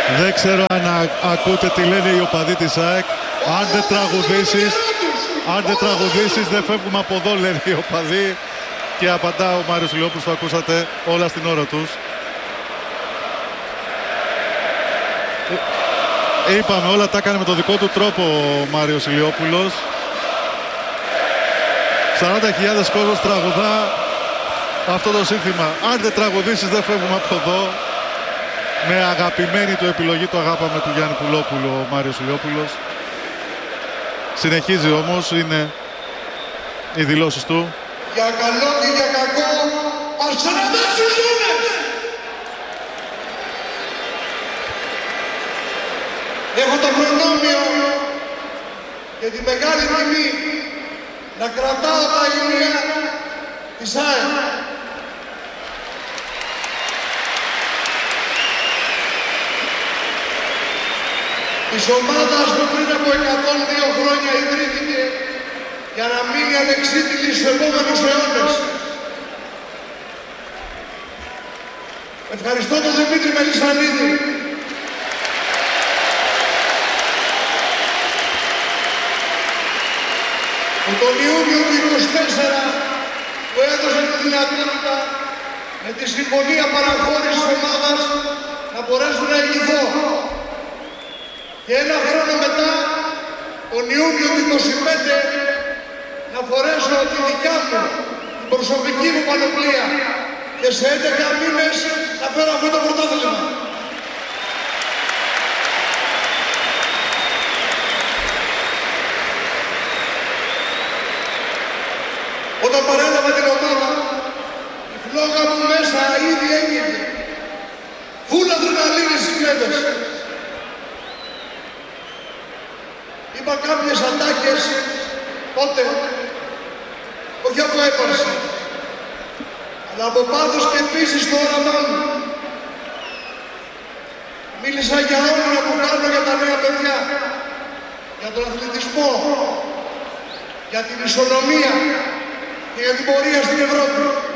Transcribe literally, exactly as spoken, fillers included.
Δεν ξέρω αν α, ακούτε τι λένε οι οπαδοί της ΑΕΚ. Αν δεν τραγουδήσεις, αν δεν τραγουδήσεις δεν φεύγουμε από εδώ, λένε οι οπαδοί. Και απαντά ο Μάριος Ηλιόπουλος, το ακούσατε, όλα στην ώρα τους. Είπαμε, όλα τα έκανε με το δικό του τρόπο ο Μάριος Ηλιόπουλος. σαράντα χιλιάδες κόσμος τραγουδά αυτό το σύνθημα. Αν δεν τραγουδήσεις δεν φεύγουμε από εδώ. Με αγαπημένη του επιλογή, το αγάπαμε, του Γιάννη Πουλόπουλου ο Μάριος Ηλιόπουλος. Συνεχίζει όμως, είναι οι δηλώσεις του. Για καλό και για κακό, ας ξαναδέξουν ζώνες! Έχω το προνόμιο και τη μεγάλη τιμή να κρατάω τα ήλια της ΑΕΚ. Της ομάδας που πριν από εκατόν δύο χρόνια ιδρύθηκε για να μείνει ανεξίτηλη στους επόμενους αιώνες. Ευχαριστώ τον Δημήτρη Μελισσανίδη, που τον Ιούνιο του είκοσι τέσσερα που έδωσε τη δυνατότητα με τη συμφωνία παραχώρησης της ομάδας να μπορέσω να ηγηθώ. Και ένα χρόνο μετά, τον Ιούνιο του είκοσι πέντε, να φορέσω τη δικιά μου, την προσωπική μου πανοπλία και σε έντεκα μήνες να φέρω αυτό το πρωτάθλημα. Όταν παρέλαβα την ομάδα, η φλόγα μου μέσα ήδη έγινε. Φούλα αδρεναλίνη στις κλέπες. Είπα κάποιες ατάκες τότε, όχι από έπαρση, αλλά από πάθος και πίστη στο όραμά μου. Μίλησα για όνειρα που κάνω για τα νέα παιδιά, για τον αθλητισμό, για την ισονομία και για την πορεία στην Ευρώπη.